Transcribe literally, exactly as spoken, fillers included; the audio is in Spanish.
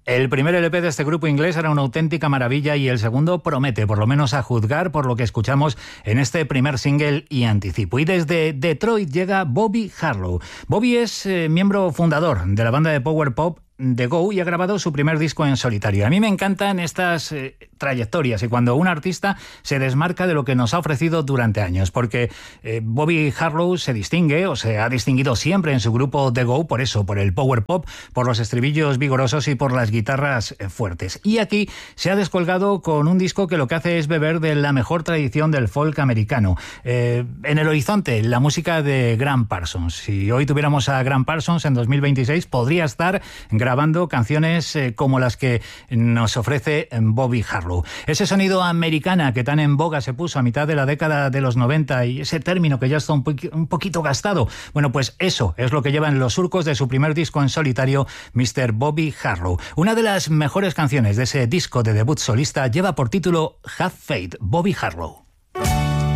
El primer L P de este grupo inglés era una auténtica maravilla y el segundo promete, por lo menos a juzgar por lo que escuchamos en este primer single y anticipo. Y desde Detroit llega Bobby Harlow. Bobby es eh, miembro fundador de la banda de power pop The Go y ha grabado su primer disco en solitario. A mí me encantan estas eh, trayectorias y cuando un artista se desmarca de lo que nos ha ofrecido durante años, porque eh, Bobby Harlow se distingue o se ha distinguido siempre en su grupo The Go por eso, por el power pop, por los estribillos vigorosos y por las guitarras eh, fuertes. Y aquí se ha descolgado con un disco que lo que hace es beber de la mejor tradición del folk americano. Eh, en el horizonte, la música de Gram Parsons. Si hoy tuviéramos a Gram Parsons en dos mil veintiséis, podría estar grabando canciones eh, como las que nos ofrece Bobby Harlow. Ese sonido americana que tan en boga se puso a mitad de la década de los noventa y ese término que ya está un, po- un poquito gastado, bueno, pues eso es lo que lleva en los surcos de su primer disco en solitario, mister Bobby Harlow. Una de las mejores canciones de ese disco de debut solista lleva por título Have Faith, Bobby Harlow.